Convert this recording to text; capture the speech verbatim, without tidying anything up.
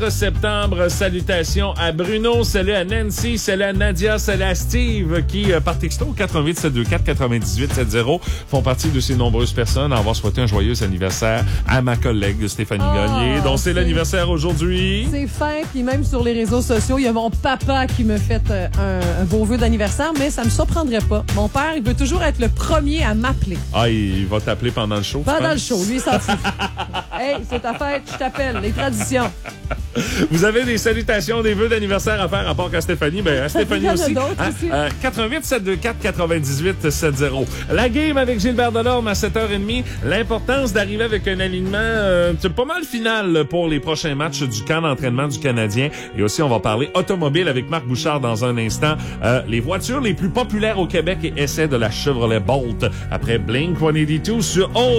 septembre. Salutations à Bruno, salut à Nancy, salut à Nadia, salut à Steve qui, euh, par texto quatre un huit sept deux quatre quatre-vingt-dix-huit soixante, font partie de ces nombreuses personnes à avoir souhaité un joyeux anniversaire à ma collègue Stéphanie oh, Gagné, dont c'est, c'est l'anniversaire aujourd'hui. C'est fin, puis même sur les réseaux sociaux, il y a mon papa qui me fait euh, un, un beau vœu d'anniversaire, mais ça me surprendrait pas. Mon père, il veut toujours être le premier à m'appeler. Ah, il va t'appeler pendant le show? Pendant le show, lui, il s'en fout. Hey, c'est ta fête, je t'appelle, les traditions. Vous avez des salutations, des vœux d'anniversaire à faire, à part qu'à Stéphanie, ben à Stéphanie aussi. Hein? aussi. Euh, quatre un huit sept deux quatre quatre-vingt-dix-huit soixante. La game avec Gilbert Delorme à sept heures trente. L'importance d'arriver avec un alignement euh, pas mal final pour les prochains matchs du camp d'entraînement du Canadien. Et aussi, on va parler automobile avec Marc Bouchard dans un instant. Euh, les voitures les plus populaires au Québec et essais de la Chevrolet Bolt après Blink cent quatre-vingt-douze sur O.